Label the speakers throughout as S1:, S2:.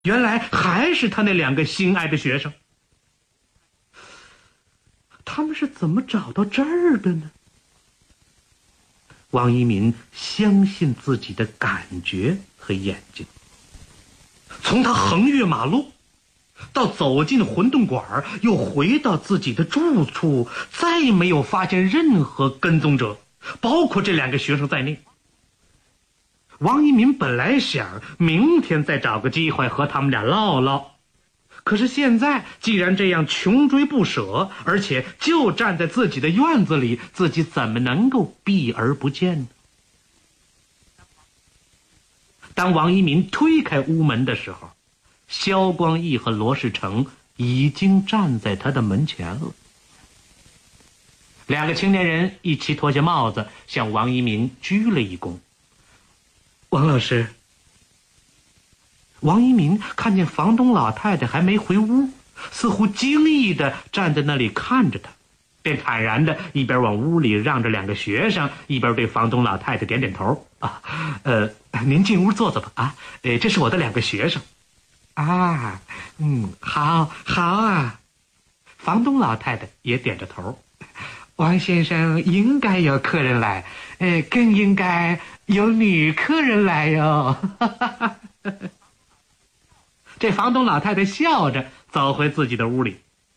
S1: 原来还是他那2个心爱的学生。他们是怎么找到这儿的呢？王一民相信自己的感觉和眼睛。从他横越马路，到走进混沌馆，又回到自己的住处，再没有发现任何跟踪者，包括这2个学生在内。王一民本来想明天再找个机会和他们俩唠唠，可是现在既然这样穷追不舍，而且就站在自己的院子里，自己怎么能够避而不见呢？当王一民推开屋门的时候，萧光义和罗世成已经站在他的门前了。2个青年人一起脱下帽子，向王一民鞠了一躬。王老师。王一民看见房东老太太还没回屋，似乎惊异地站在那里看着他，便坦然地一边往屋里让着2个学生，一边对房东老太太点点头。您进屋坐坐吧。啊，这是我的2个学生。啊，好啊。房东老太太也点着头。王先生应该有客人来，更应该有女客人来哟。这房东老太太笑着走回自己的屋里。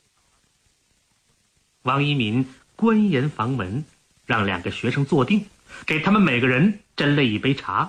S1: 王一民关严房门，让2个学生坐定，给他们每个人斟了一杯茶。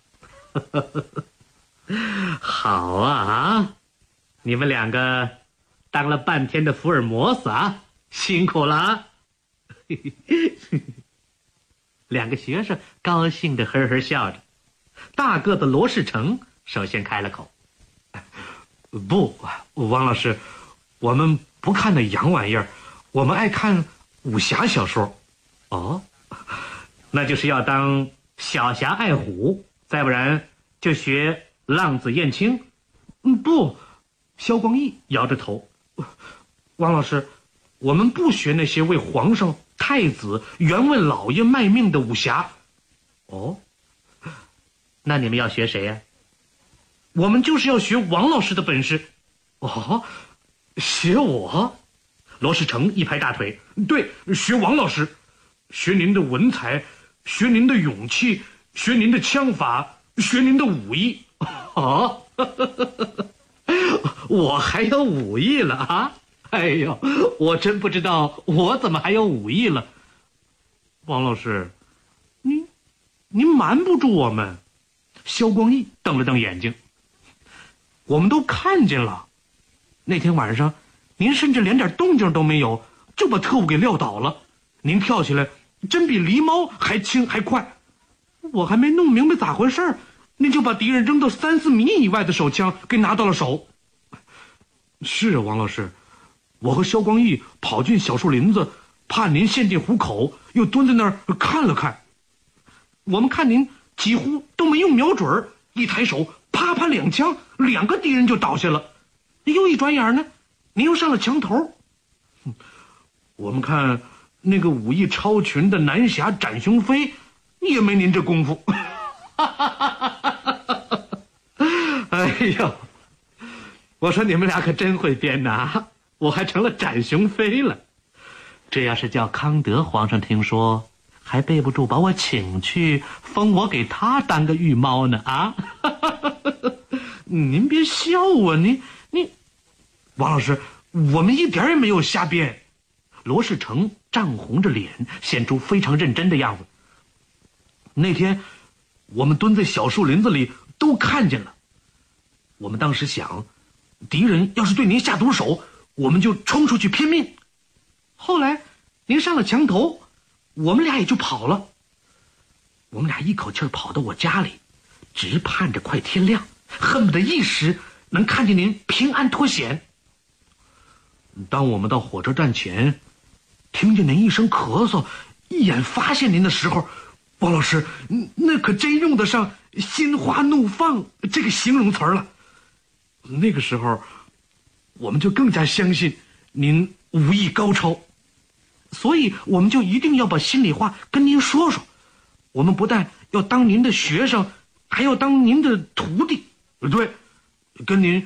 S1: 好啊，你们2个当了半天的福尔摩斯啊，辛苦了啊。2个学生高兴地呵呵笑着。大个子罗世成首先开了口。不，王老师，我们不看那洋玩意儿，我们爱看武侠小说。哦，那就是要当小侠爱虎，再不然就学浪子燕青。不，萧光义摇着头。王老师，我们不学那些为皇上、太子、原问老爷卖命的武侠。哦，那你们要学谁呀？我们就是要学王老师的本事。哦，学我？罗世成一拍大腿。对，学王老师，学您的文采，学您的勇气，学您的枪法，学您的武艺。哦，我还有武艺了啊！哎呦，我真不知道我怎么还有武艺了。王老师，您瞒不住我们。萧光义瞪了瞪眼睛。我们都看见了，那天晚上您甚至连点动静都没有，就把特务给撂倒了。您跳起来真比狸猫还轻还快，我还没弄明白咋回事，您就把敌人扔到3、4米以外的手枪给拿到了手。是啊，王老师，我和萧光义跑进小树林子，怕您陷进虎口，又蹲在那儿看了看。我们看您几乎都没用瞄准，一抬手啪啪2枪，2个敌人就倒下了。又一转眼呢，您又上了墙头。我们看那个武艺超群的南侠展雄飞也没您这功夫。哎呦，我说你们俩可真会编呐，我还成了展雄飞了。这要是叫康德皇上听说，还背不住把我请去，封我给他当个御猫呢啊！您别笑我，你，王老师，我们一点也没有瞎编。罗世成涨红着脸，显出非常认真的样子。那天我们蹲在小树林子里都看见了。我们当时想，敌人要是对您下毒手，我们就冲出去拼命。后来您上了墙头，我们俩也就跑了。我们俩一口气儿跑到我家里，直盼着快天亮，恨不得一时能看见您平安脱险。当我们到火车站前，听见您一声咳嗽，一眼发现您的时候，王老师，那可真用得上心花怒放这个形容词了。那个时候我们就更加相信您武艺高超，所以我们就一定要把心里话跟您说说。我们不但要当您的学生，还要当您的徒弟。对， 跟您